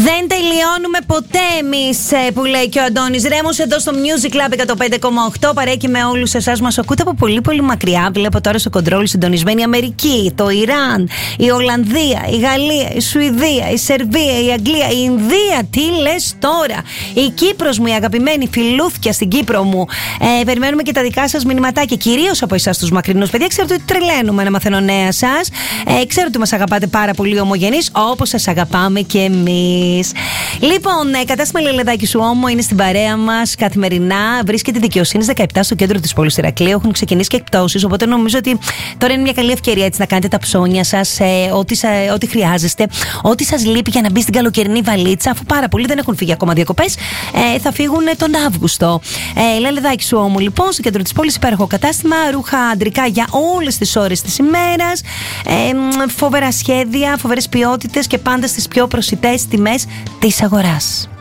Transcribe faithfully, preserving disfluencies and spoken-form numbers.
Δεν τελειώνουμε ποτέ εμείς, που λέει και ο Αντώνης Ρέμος, εδώ στο Music Club εκατόν πέντε κόμμα οκτώ. Παρέκει με όλους εσάς, μας ακούτε από πολύ πολύ μακριά. Βλέπω τώρα στο κοντρόλ συντονισμένη η Αμερική, το Ιράν, η Ολλανδία, η Γαλλία, η Σουηδία, η Σερβία, η Αγγλία, η Ινδία. Τι λες τώρα? Η Κύπρος μου, η αγαπημένη φιλούθκια στην Κύπρο μου. Ε, περιμένουμε και τα δικά σας μηνυματάκια, κυρίως από εσάς τους μακρινούς. Παιδιά, ξέρω ότι τρελαίνουμε να μαθαίνω νέα σας. Ε, ξέρω ότι μας αγαπάτε πάρα πολύ ομογενείς, όπως σας αγαπάμε και εμείς. Λοιπόν, ε, κατάστημα Λελεδάκη σου Όμο είναι στην παρέα μας καθημερινά. Βρίσκεται Δικαιοσύνης δεκαεπτά στο κέντρο της πόλης Ηρακλείου. Έχουν ξεκινήσει και εκπτώσεις, οπότε νομίζω ότι τώρα είναι μια καλή ευκαιρία έτσι να κάνετε τα ψώνια σας, ε, ό,τι, σα, ό,τι χρειάζεστε, ό,τι σας λείπει για να μπει στην καλοκαιρινή βαλίτσα, αφού πάρα πολλοί δεν έχουν φύγει ακόμα διακοπές. Ε, θα φύγουν τον Αύγουστο. Ε, Λελεδάκη σου Όμο, λοιπόν, στο κέντρο της πόλης, υπέροχο κατάστημα. Ρούχα αντρικά για όλες τις ώρες της ημέρας. Ε, φοβερά σχέδια, φοβερές ποιότητες και πάντα στις πιο προσιτές τιμές της αγοράς.